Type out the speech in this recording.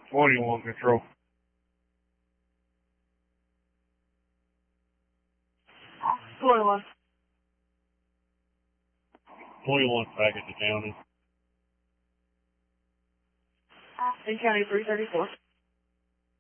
21 control. 21. 21 package to county. In County 334.